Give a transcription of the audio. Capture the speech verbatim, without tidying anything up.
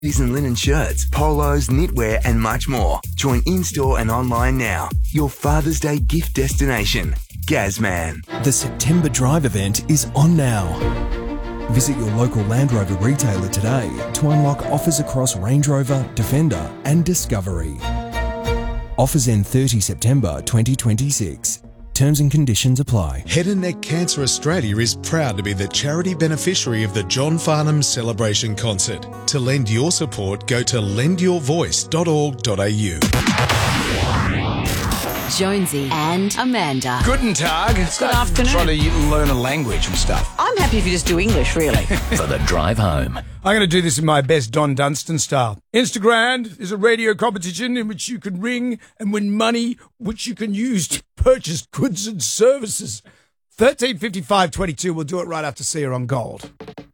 and linen shirts, polos, knitwear and much more. Join in-store and online now. Your Father's Day gift destination, Gazman. The September Drive event is on now. Visit your local Land Rover retailer today to unlock offers across Range Rover, Defender and Discovery. Offers end thirtieth September twenty twenty-six. Terms and conditions apply. Head and Neck Cancer Australia is proud to be the charity beneficiary of the John Farnham Celebration Concert. To lend your support, go to lend your voice dot org dot a u. Jonesy and Amanda. Guten Tag. Good afternoon. Trying to learn a language and stuff. I'm happy if you just do English, really. For the drive home. I'm going to do this in my best Don Dunstan style. Instagram is a radio competition in which you can ring and win money, which you can use to purchase goods and services. thirteen fifty-five twenty-two. We'll do it right after Sia on Gold.